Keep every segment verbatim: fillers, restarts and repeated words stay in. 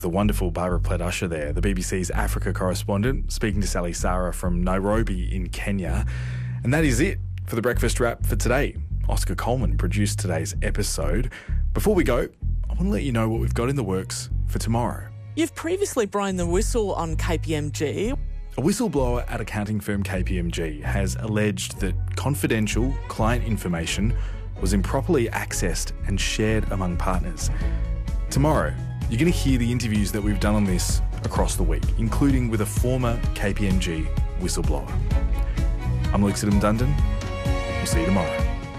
The wonderful Barbara Plett-Usher there, the B B C's Africa correspondent, speaking to Sally Sara from Nairobi in Kenya. And that is it for the Breakfast Wrap for today. Oscar Coleman produced today's episode. Before we go, I want to let you know what we've got in the works for tomorrow. You've previously blown the whistle on K P M G. A whistleblower at accounting firm K P M G has alleged that confidential client information was improperly accessed and shared among partners. Tomorrow, you're going to hear the interviews that we've done on this across the week, including with a former K P M G whistleblower. I'm Luke Siddham-Dundon. We'll see you tomorrow.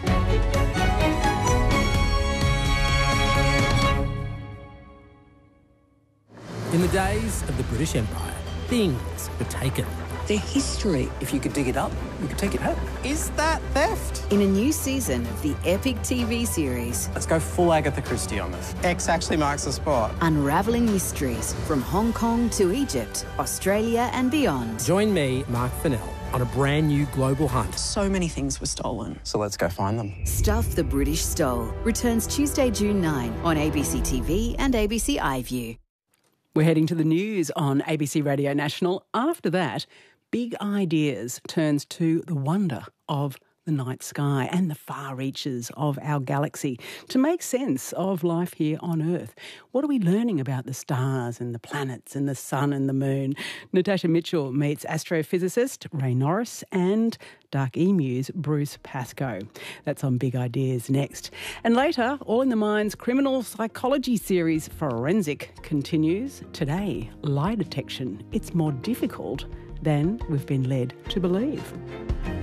In the days of the British Empire, things were taken. Their history. If you could dig it up, you could take it home. Is that theft? In a new season of the epic T V series, Let's go full Agatha Christie on this. X actually marks the spot. unravelling mysteries from Hong Kong to Egypt, Australia and beyond. Join me, Mark Fennell, on a brand new global hunt. So many things were stolen. So let's go find them. Stuff the British Stole returns Tuesday, June ninth on A B C T V and A B C iView. We're heading to the news on A B C Radio National. After that, Big Ideas turns to the wonder of the night sky and the far reaches of our galaxy to make sense of life here on Earth. What are we learning about the stars and the planets and the sun and the moon? Natasha Mitchell meets astrophysicist Ray Norris and Dark Emu's Bruce Pascoe. That's on Big Ideas next. And later, All in the Mind's criminal psychology series Forensic continues. Today, lie detection. It's more difficult than we've been led to believe.